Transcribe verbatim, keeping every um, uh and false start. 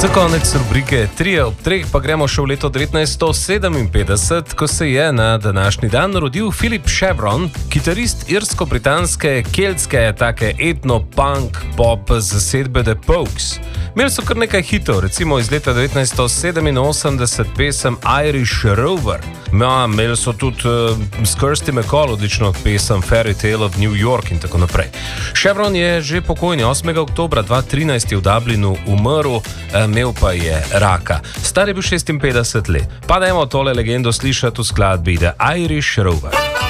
Za konec rubrike trije ob treh pa gremo še v leto devetnajststo sedeminpetdeset, ko se je na današnji dan rodil Philip Chevron, kitarist irsko-britanske, keltske, take etno-punk pop zasedbe The Pogues. Imeli so kar nekaj hitov, recimo iz leta devetnajststo sedeminosemdeset pesem Irish Rover. Ja, imeli so tudi uh, s Kirsty MacColl odlično pesem Fairy Tale of New York in tako naprej. Chevron je že pokojni, osmega oktobra dva tisoč trinajst je v Dublinu umrl, imel pa je raka. Star je bil šestinpetdeset let. Pa dajmo tole legendo slišati v skladbi The Irish Rover.